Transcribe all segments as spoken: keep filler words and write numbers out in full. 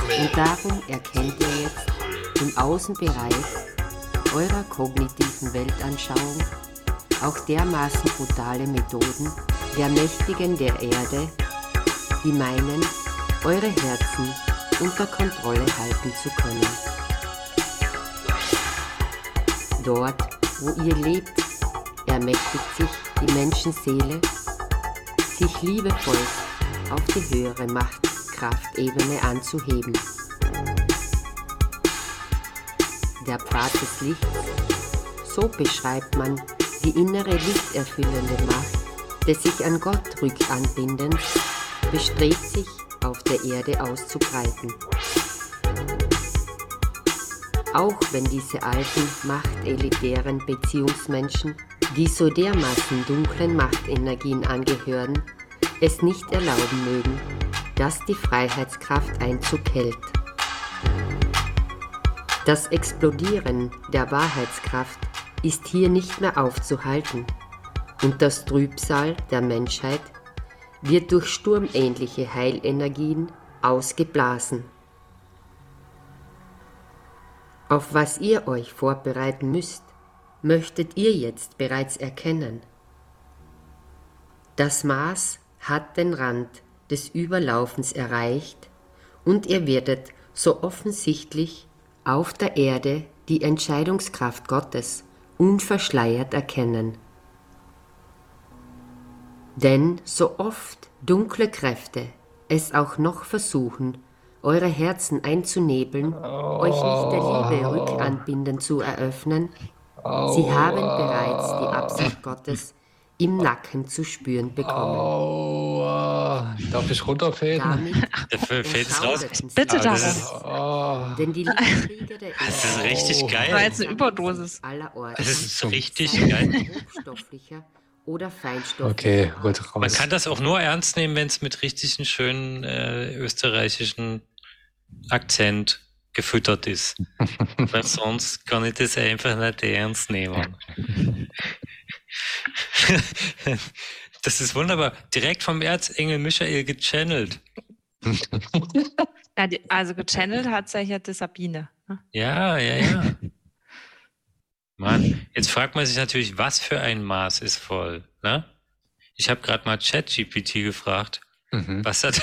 Und darum erkennt ihr jetzt im Außenbereich eurer kognitiven Weltanschauung auch dermaßen brutale Methoden der Mächtigen der Erde, die meinen, eure Herzen unter Kontrolle halten zu können. Dort, wo ihr lebt, ermächtigt sich die Menschenseele, sich liebevoll auf die höhere Machtkraftebene anzuheben. Der Pfad des Lichts, so beschreibt man die innere lichterfüllende Macht des sich an Gott rückanbindens, bestrebt sich auf der Erde auszubreiten. Auch wenn diese alten, machtelitären Beziehungsmenschen, die so dermaßen dunklen Machtenergien angehören, es nicht erlauben mögen, dass die Freiheitskraft Einzug hält. Das Explodieren der Wahrheitskraft ist hier nicht mehr aufzuhalten und das Trübsal der Menschheit wird durch sturmähnliche Heilenergien ausgeblasen. Auf was ihr euch vorbereiten müsst, möchtet ihr jetzt bereits erkennen. Das Maß hat den Rand des Überlaufens erreicht und ihr werdet so offensichtlich auf der Erde die Entscheidungskraft Gottes unverschleiert erkennen. Denn so oft dunkle Kräfte es auch noch versuchen, eure Herzen einzunebeln, oh. euch nicht der Liebe rückanbinden zu eröffnen, oh. sie haben bereits die Absicht Gottes im Nacken zu spüren bekommen. Oh. Darf ich runterfäden? Dafür fällt es raus. Bitte ah, das, ist, oh. Denn die Liebesträger der Erde das ist richtig geil. Das war jetzt eine Überdosis. Das ist richtig geil. Oder Feinstoff. Okay, gut, raus. Man kann das auch nur ernst nehmen, wenn es mit richtigen schönen äh, österreichischen Akzent gefüttert ist. Weil sonst kann ich das einfach nicht ernst nehmen. Das ist wunderbar. Direkt vom Erzengel Michael gechannelt. Ja, die, also gechannelt hat sich ja die Sabine. Ne? Ja, ja, ja. Mann, jetzt fragt man sich natürlich, was für ein Maß ist voll, ne? Ich habe gerade mal ChatGPT gefragt, mhm. was das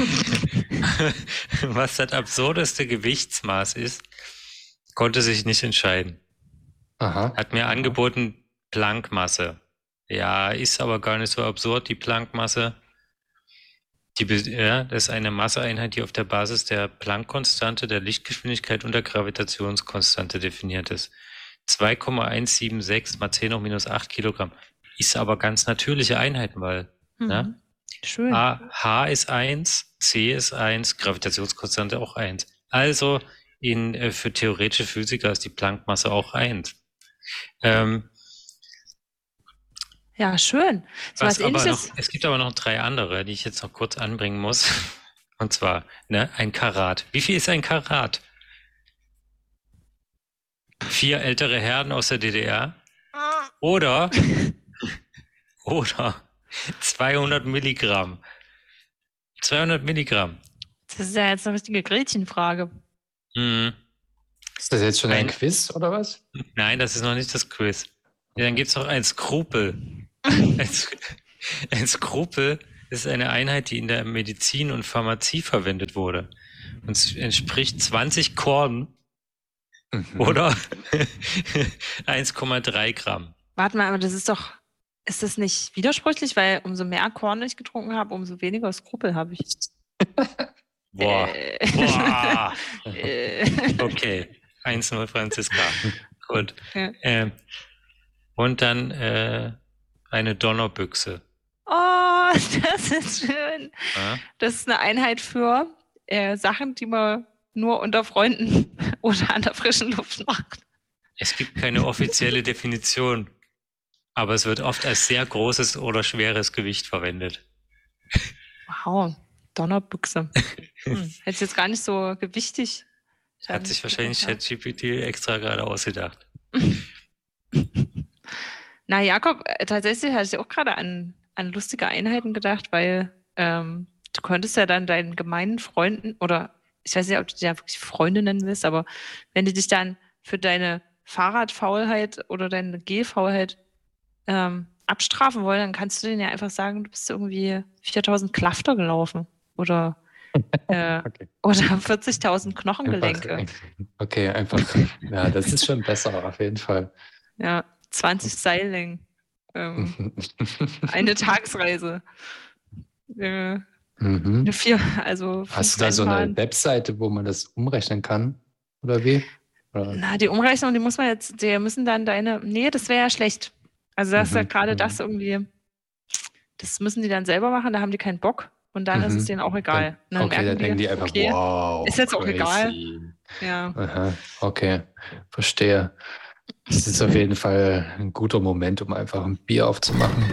was das absurdeste Gewichtsmaß ist, konnte sich nicht entscheiden. Aha. Hat mir angeboten Planckmasse. Ja, ist aber gar nicht so absurd, die Planckmasse. Die, ja, das ist eine Masseeinheit, die auf der Basis der Planck-Konstante, der Lichtgeschwindigkeit und der Gravitationskonstante definiert ist. zwei Komma eins sieben sechs mal zehn hoch minus acht Kilogramm. Ist aber ganz natürliche Einheiten, weil mhm. ne? Schön. A, H ist eins, C ist eins, Gravitationskonstante auch eins. Also in, äh, für theoretische Physiker ist die Planck-Masse auch eins. Ähm, ja, schön. So was was aber Ähnliches. noch, es gibt aber noch drei andere, die ich jetzt noch kurz anbringen muss. Und zwar ne, ein Karat. Wie viel ist ein Karat? Vier ältere Herren aus der D D R oder oder zweihundert Milligramm. zweihundert Milligramm. Das ist ja jetzt eine richtige Gretchenfrage. Mhm. Ist das jetzt schon ein, ein Quiz oder was? Nein, das ist noch nicht das Quiz. Ja, dann gibt es noch ein Skrupel. ein, ein Skrupel ist eine Einheit, die in der Medizin und Pharmazie verwendet wurde. Und es entspricht zwanzig Korn. Mhm. Oder eins Komma drei Gramm. Warte mal, aber das ist doch, ist das nicht widersprüchlich, weil umso mehr Korn ich getrunken habe, umso weniger Skrupel habe ich. Boah. Äh. Boah. Okay. eins null Franziska. Gut. Ja. Ähm, und dann äh, eine Donnerbüchse. Oh, das ist schön. Ja? Das ist eine Einheit für äh, Sachen, die man nur unter Freunden oder an der frischen Luft macht. Es gibt keine offizielle Definition, aber es wird oft als sehr großes oder schweres Gewicht verwendet. Wow, Donnerbüchse. Hm, hätte jetzt gar nicht so gewichtig. Hat sich wahrscheinlich ChatGPT extra gerade ausgedacht. Na, Jakob, tatsächlich hatte ich auch gerade an, an lustige Einheiten gedacht, weil ähm, du könntest ja dann deinen gemeinen Freunden oder ich weiß nicht, ob du dich ja wirklich Freunde nennen willst, aber wenn die dich dann für deine Fahrradfaulheit oder deine Gehfaulheit ähm, abstrafen wollen, dann kannst du denen ja einfach sagen, du bist irgendwie viertausend Klafter gelaufen oder, äh, Okay. oder vierzigtausend Knochengelenke. Einfach, okay, einfach. Ja, das ist schon besser, auf jeden Fall. Ja, zwanzig Seillängen. Ähm, eine Tagesreise. Äh, Mhm. eine vier, also fünf Hast du da so eine Rennbahnen. Webseite, wo man das umrechnen kann? Oder wie? Oder? Na, die Umrechnung, die muss man jetzt, die müssen dann deine, nee, das wäre ja schlecht. Also das ist ja Mhm, gerade mhm. das irgendwie, das müssen die dann selber machen, da haben die keinen Bock und dann ist es Mhm. denen auch egal. Dann, Und okay, dann denken die einfach, okay, wow, ist jetzt auch crazy. egal. Ja. Aha, okay, verstehe. Das ist auf jeden Fall ein guter Moment, um einfach ein Bier aufzumachen.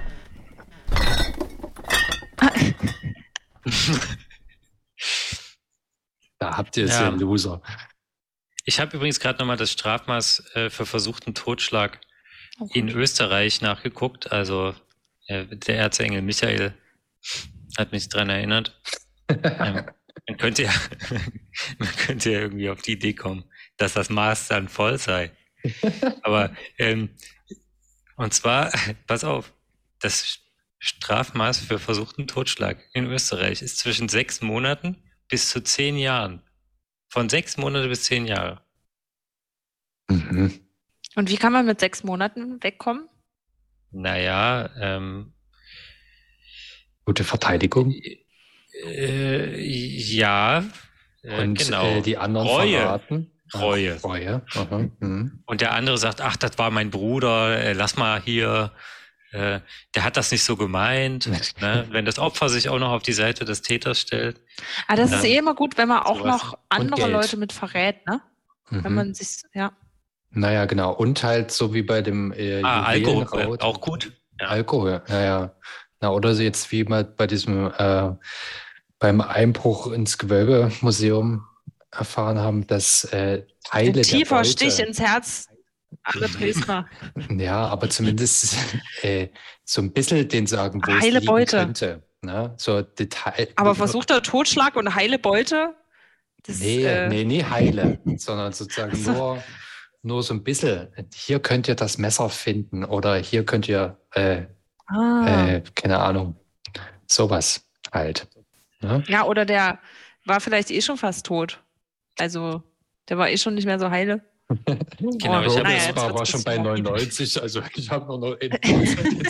Da habt ihr es, Ja. ihr Loser. Ich habe übrigens gerade nochmal das Strafmaß äh, für versuchten Totschlag Oh Gott. in Österreich nachgeguckt. Also äh, der Erzengel Michael hat mich daran erinnert. ähm, man könnte ja, man könnte ja irgendwie auf die Idee kommen, dass das Maß dann voll sei. Aber ähm, und zwar, pass auf, das Strafmaß für versuchten Totschlag in Österreich ist zwischen sechs Monaten bis zu zehn Jahren. Von sechs Monate bis zehn Jahre. Mhm. Und wie kann man mit sechs Monaten wegkommen? Naja, ähm, Gute Verteidigung. äh, ja, äh, Und genau. äh, die anderen Reue. verraten. Ach, Reue. Reue. Aha. Mhm. Und der andere sagt, ach, das war mein Bruder, äh, lass mal hier, äh, der hat das nicht so gemeint. Ne? Wenn das Opfer sich auch noch auf die Seite des Täters stellt. Ah, das Ja. ist eh immer gut, wenn man auch Sowas. noch andere Geld. Leute mit verrät, ne? Wenn Mhm. man sich, ja. Naja, genau. Und halt so wie bei dem äh, Ah, Alkohol, Juwelenraub. auch gut. Ja. Alkohol, ja, ja. Na, oder so jetzt wie mal bei diesem, äh, beim Einbruch ins Gewölbemuseum erfahren haben, dass äh, Teile Ein der tiefer Beute, Stich ins Herz aller Dresdner. ja, aber zumindest äh, so ein bisschen den sagen, wo es Heile liegen Beute. könnte. Ne? So Detail. Aber versuchter Totschlag und heile Beute? Das, Nee, äh, nee, nie heile, sondern sozusagen Ach so. nur, nur so ein bisschen. Hier könnt ihr das Messer finden oder hier könnt ihr, äh, ah. äh, keine Ahnung, sowas halt. Ne? Ja, oder der war vielleicht eh schon fast tot. Also, der war eh schon nicht mehr so heile. Genau, Oh, ich hab naja, jetzt jetzt war, wird's war ein schon bei bisschen morbide. neunundneunzig, also ich habe nur noch ein Prozent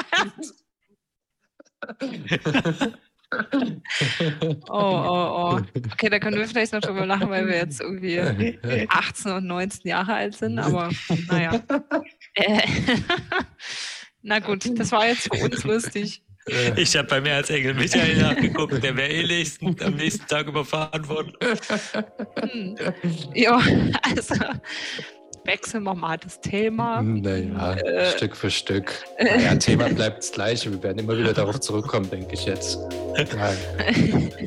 Oh, oh, oh. Okay, da können wir vielleicht noch drüber lachen, weil wir jetzt irgendwie achtzehn und neunzehn Jahre alt sind, aber naja. Äh, Na gut, das war jetzt für uns lustig. Ich habe bei mir als Engel Michael nachgeguckt, der wäre eh nächsten, am nächsten Tag überfahren worden. Hm. Ja, also wechseln wir mal das Thema. Naja, Äh, Stück für Stück. Naja, Thema bleibt das gleiche. Wir werden immer wieder darauf zurückkommen, denke ich jetzt. Ja.